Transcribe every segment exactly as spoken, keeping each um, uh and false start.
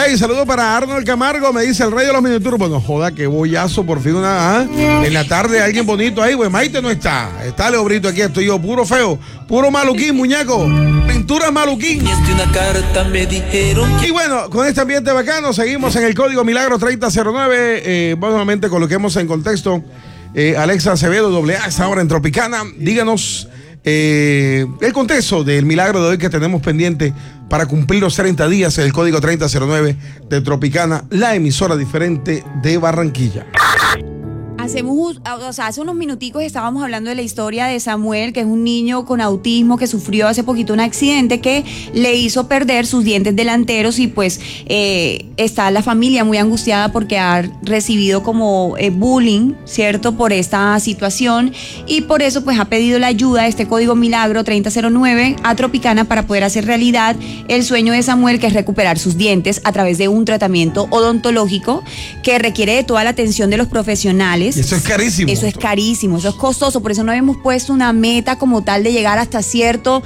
Hey, saludo para Arnold Camargo, me dice el rey de los miniturbos. No joda, qué bollazo, por fin una, ¿ah? En la tarde alguien bonito ahí, pues Maite no está. Está Leo Brito aquí, estoy yo, puro feo, puro maluquín, muñeco. Pinturas maluquín. Y bueno, con este ambiente bacano, seguimos en el código Milagro treinta cero nueve. Eh, bueno, nuevamente coloquemos en contexto. Eh, Alexa Acevedo, doble A, esta hora en Tropicana. Díganos eh, el contexto del milagro de hoy que tenemos pendiente para cumplir los treinta días en el código treinta cero nueve de Tropicana, la emisora diferente de Barranquilla. Hacemos, o sea, hace unos minuticos estábamos hablando de la historia de Samuel, que es un niño con autismo que sufrió hace poquito un accidente que le hizo perder sus dientes delanteros y pues eh, está la familia muy angustiada porque ha recibido como eh, bullying, ¿cierto? Por esta situación y por eso pues ha pedido la ayuda de este código Milagro treinta cero nueve a Tropicana para poder hacer realidad el sueño de Samuel, que es recuperar sus dientes a través de un tratamiento odontológico que requiere de toda la atención de los profesionales. Y eso es carísimo. Eso es carísimo, eso es costoso, por eso no habíamos puesto una meta como tal de llegar hasta cierta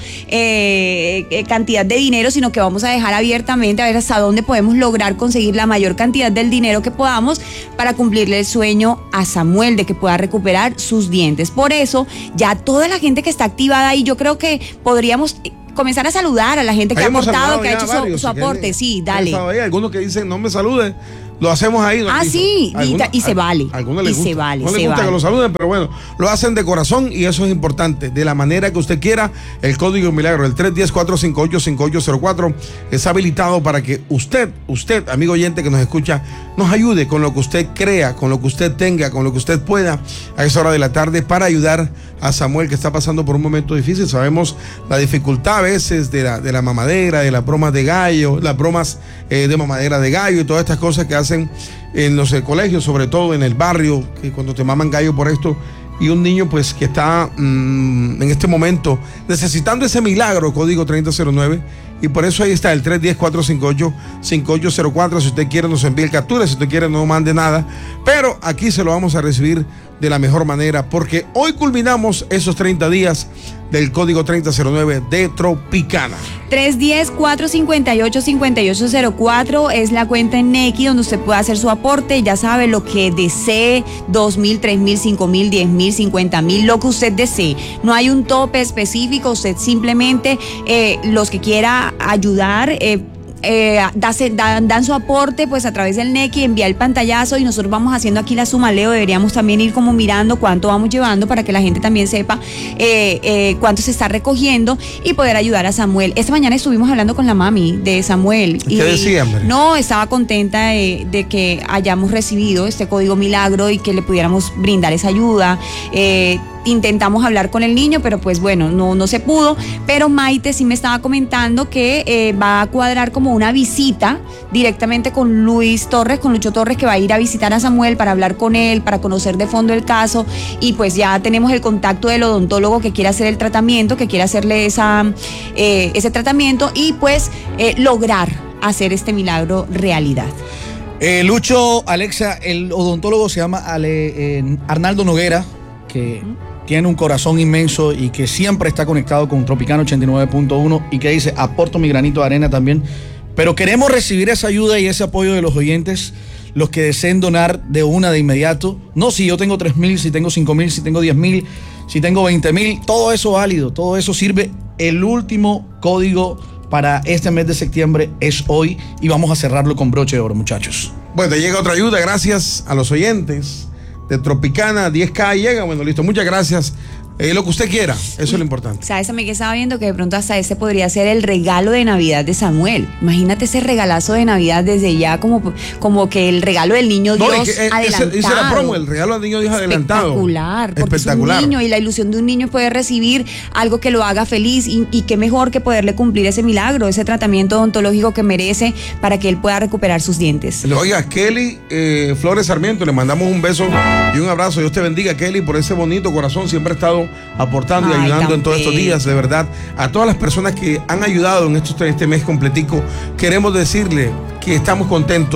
eh, cantidad de dinero, sino que vamos a dejar abiertamente a ver hasta dónde podemos lograr conseguir la mayor cantidad del dinero que podamos para cumplirle el sueño a Samuel de que pueda recuperar sus dientes. Por eso, ya toda la gente que está activada ahí, yo creo que podríamos comenzar a saludar a la gente que ha aportado, que ha hecho su, su aporte. Sí, dale. Ahí, algunos que dicen, no me salude. Lo hacemos ahí. Ah, hizo. sí, alguna, y se vale. A algunos les y gusta. se vale. No les se gusta vale. que lo saluden, pero bueno, lo hacen de corazón y eso es importante. De la manera que usted quiera, el código Milagro, el tres uno cero, cuatro cinco ocho, cinco ocho cero cuatro, es habilitado para que usted, usted, amigo oyente que nos escucha, nos ayude con lo que usted crea, con lo que usted tenga, con lo que usted pueda a esa hora de la tarde para ayudar a Samuel, que está pasando por un momento difícil. Sabemos la dificultad a veces de la, de la mamadera, de las bromas de gallo, las bromas eh, de mamadera de gallo y todas estas cosas que hacen en los colegios, sobre todo en el barrio, que cuando te maman gallo por esto, y un niño pues que está mmm, en este momento necesitando ese milagro, código treinta cero nueve, y por eso ahí está el tres uno cero, cuatro cinco ocho, cinco ocho cero cuatro. Si usted quiere nos envíe el captura, si usted quiere no mande nada, pero aquí se lo vamos a recibir de la mejor manera, porque hoy culminamos esos treinta días del código treinta cero nueve de Tropicana. tres uno cero, cuatro cinco ocho, cinco ocho cero cuatro es la cuenta en Nequi donde usted puede hacer su aporte, ya sabe, lo que desee, dos mil, tres mil, cinco mil, diez mil, cincuenta mil, lo que usted desee. No hay un tope específico, usted simplemente, eh, los que quiera ayudar, eh, Eh, dase, dan, dan su aporte pues a través del Nequi, envía el pantallazo y nosotros vamos haciendo aquí la suma. Leo, deberíamos también ir como mirando cuánto vamos llevando para que la gente también sepa eh, eh, cuánto se está recogiendo y poder ayudar a Samuel. Esta mañana estuvimos hablando con la mami de Samuel. ¿Qué y, decía, hombre? No, estaba contenta de, de que hayamos recibido este código Milagro y que le pudiéramos brindar esa ayuda. eh, Intentamos hablar con el niño, pero pues bueno, no, no se pudo. Pero Maite sí me estaba comentando que eh, va a cuadrar como una visita directamente con Luis Torres, con Lucho Torres, que va a ir a visitar a Samuel para hablar con él, para conocer de fondo el caso. Y pues ya tenemos el contacto del odontólogo que quiere hacer el tratamiento, que quiere hacerle esa, eh, ese tratamiento y pues eh, lograr hacer este milagro realidad. Eh, Lucho, Alexa, el odontólogo se llama Ale, eh, Arnaldo Noguera, que tiene un corazón inmenso y que siempre está conectado con Tropicana ochenta y nueve punto uno y que dice, aporto mi granito de arena también, pero queremos recibir esa ayuda y ese apoyo de los oyentes, los que deseen donar de una de inmediato. No, si yo tengo tres mil, si tengo cinco mil, si tengo diez mil, si tengo veinte mil, todo eso válido, todo eso sirve. El último código para este mes de septiembre es hoy y vamos a cerrarlo con broche de oro, muchachos. Bueno, te llega otra ayuda gracias a los oyentes de Tropicana, diez K llega, bueno, listo, muchas gracias. Eh, lo que usted quiera, eso es lo importante. ¿Sabes? A mí que estaba viendo que de pronto hasta ese podría ser el regalo de Navidad de Samuel. Imagínate ese regalazo de Navidad desde ya, como, como que el regalo del niño Dios no, es que, adelantado. Ese, ese era promo, el regalo del niño Dios adelantado. Espectacular, porque Espectacular. es un niño y la ilusión de un niño es poder recibir algo que lo haga feliz y, y qué mejor que poderle cumplir ese milagro, ese tratamiento odontológico que merece para que él pueda recuperar sus dientes. Oiga, Kelly eh, Flores Sarmiento, le mandamos un beso y un abrazo. Dios te bendiga, Kelly, por ese bonito corazón. Siempre ha estado aportando y Ay, ayudando en todos bello. estos días, de verdad. A todas las personas que han ayudado en estos, este mes completico, queremos decirle que estamos contentos,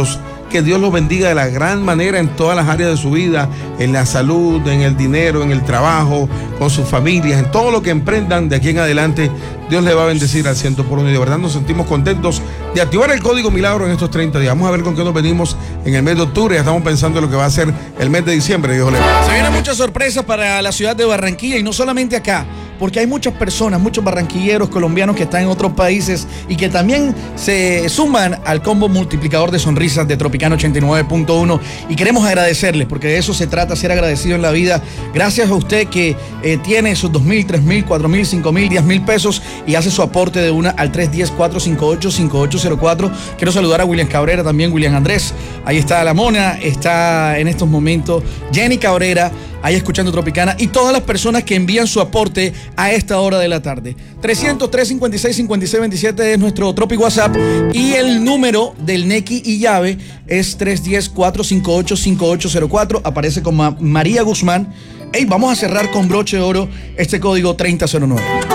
que Dios los bendiga de la gran manera en todas las áreas de su vida, en la salud, en el dinero, en el trabajo, con sus familias, en todo lo que emprendan de aquí en adelante. Dios les va a bendecir al ciento por uno y de verdad nos sentimos contentos de activar el Código Milagro en estos treinta días. Vamos a ver con qué nos venimos en el mes de octubre. Ya estamos pensando en lo que va a ser el mes de diciembre. Dios le bendiga. Se vienen muchas sorpresas para la ciudad de Barranquilla y no solamente acá, porque hay muchas personas, muchos barranquilleros colombianos que están en otros países y que también se suman al combo multiplicador de sonrisas de Tropicana ochenta y nueve punto uno y queremos agradecerles, porque de eso se trata, ser agradecido en la vida. Gracias a usted que eh, tiene esos dos mil, tres mil, cuatro mil, cinco mil, diez mil pesos y hace su aporte de una al tres uno cero, cuatro cinco ocho, cinco ocho cero cuatro. Quiero saludar a William Cabrera también, William Andrés. Ahí está la Mona, está en estos momentos Jenny Cabrera, ahí escuchando Tropicana, y todas las personas que envían su aporte a esta hora de la tarde. trescientos, trescientos cincuenta y seis, cincuenta y seis veintisiete es nuestro Tropi WhatsApp y el número del Nequi y llave es tres uno cero, cuatro cinco ocho, cinco ocho cero cuatro. Aparece como María Guzmán. Hey, vamos a cerrar con broche de oro este código treinta cero nueve.